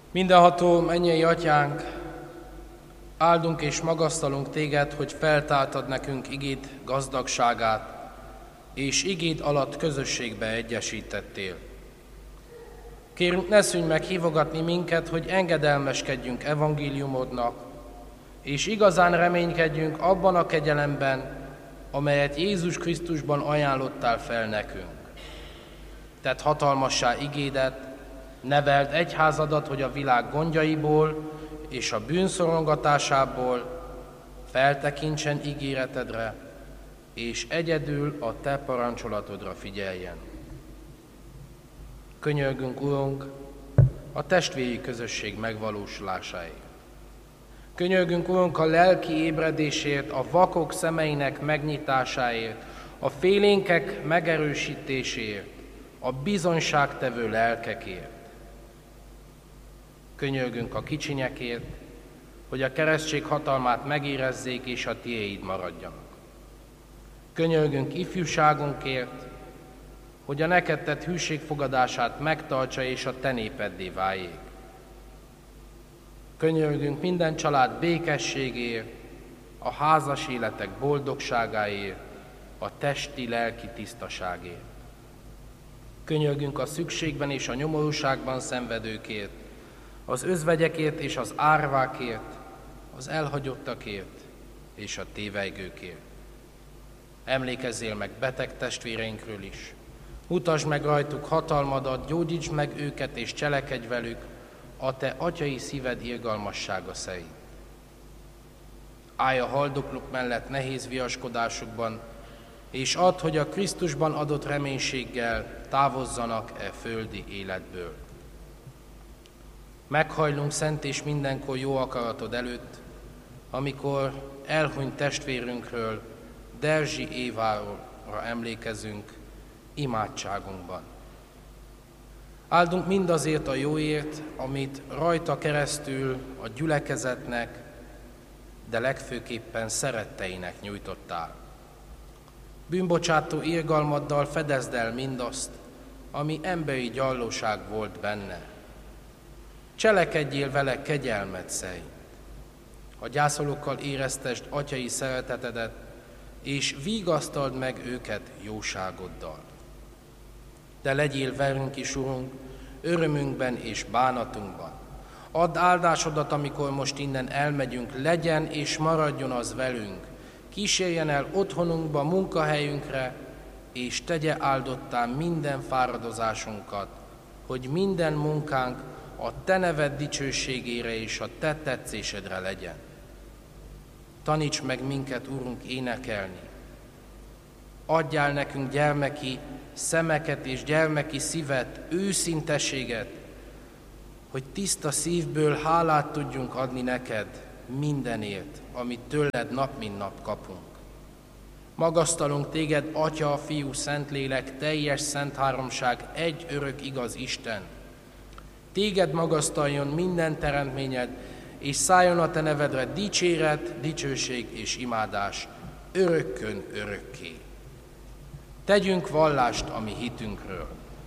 Mindenható mennyei Atyánk, áldunk és magasztalunk Téged, hogy feltáltad nekünk igéd gazdagságát, és igéd alatt közösségbe egyesítettél. Kérünk, ne szűnj meg hívogatni minket, hogy engedelmeskedjünk evangéliumodnak, és igazán reménykedjünk abban a kegyelemben, amelyet Jézus Krisztusban ajánlottál fel nekünk. Tedd hatalmassá igédet, neveld egyházadat, hogy a világ gondjaiból és a bűnszorongatásából feltekintsen ígéretedre, és egyedül a te parancsolatodra figyeljen. Könyörgünk, Urunk, a testvéri közösség megvalósulásáért. Könyörgünk, Urunk, a lelki ébredésért, a vakok szemeinek megnyitásáért, a félénkek megerősítéséért, a bizonyságtevő lelkekért. Könyörgünk a kicsinyekért, hogy a keresztség hatalmát megérezzék és a tiéid maradjanak. Könyörgünk ifjúságunkért, hogy a neked tett hűségfogadását megtartsa és a te népeddé váljék. Könyörgünk minden család békességért, a házas életek boldogságáért, a testi-lelki tisztaságért. Könyörgünk a szükségben és a nyomorúságban szenvedőkért, az özvegyekért és az árvákért, az elhagyottakért és a tévejgőkért. Emlékezzél meg beteg testvéreinkről is. Mutasd meg rajtuk hatalmadat, gyógyítsd meg őket és cselekedj velük a te atyai szíved irgalmassága szerint. Állj a haldoklók mellett nehéz viaskodásukban, és add, hogy a Krisztusban adott reménységgel távozzanak e földi életből. Meghajlunk szent és mindenkor jó akaratod előtt, amikor elhunyt testvérünkről, Derzsi Éváról emlékezünk imádságunkban. Áldunk mindazért a jóért, amit rajta keresztül a gyülekezetnek, de legfőképpen szeretteinek nyújtottál. Bűnbocsátó irgalmaddal fedezd el mindazt, ami emberi gyarlóság volt benne. Cselekedjél vele kegyelmed szerint. A gyászolókkal éreztesd atyai szeretetedet, és vigasztald meg őket jóságoddal. De legyél velünk is, Urunk, örömünkben és bánatunkban. Add áldásodat, amikor most innen elmegyünk, legyen és maradjon az velünk. Kísérjen el otthonunkba, munkahelyünkre, és tegye áldottá minden fáradozásunkat, hogy minden munkánk a te neved dicsőségére és a te tetszésedre legyen. Taníts meg minket, Urunk, énekelni. Adjál nekünk gyermeki szemeket és gyermeki szívet, őszinteséget, hogy tiszta szívből hálát tudjunk adni neked mindenért, amit tőled nap mint nap kapunk. Magasztalunk téged, Atya, Fiú, Szentlélek, teljes szent háromság, egy örök igaz Isten. Téged magasztaljon minden teremtményed, és szálljon a te nevedre dicséret, dicsőség és imádás örökkön örökké. Tegyünk vallást a mi hitünkről.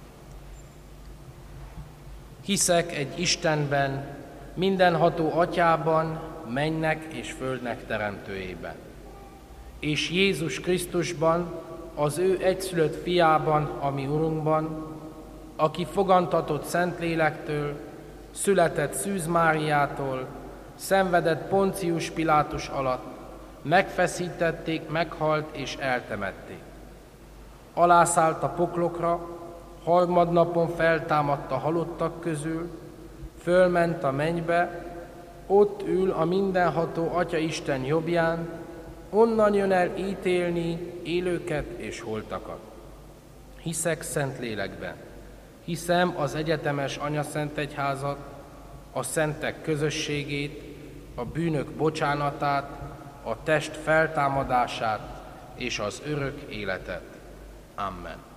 Hiszek egy Istenben, mindenható Atyában, mennynek és földnek teremtőjében, és Jézus Krisztusban, az ő egyszülött fiában, a mi Urunkban, aki fogantatott Szentlélektől, született Szűz Máriától, szenvedett Poncius Pilátus alatt, megfeszítették, meghalt és eltemették. Alászállt a poklokra, harmadnapon feltámadt a halottak közül, fölment a mennybe, ott ül a mindenható Atya Isten jobbján, onnan jön el ítélni élőket és holtakat. Hiszek Szentlélekben, hiszem az egyetemes anyaszentegyházat, a szentek közösségét, a bűnök bocsánatát, a test feltámadását és az örök életet. Amen.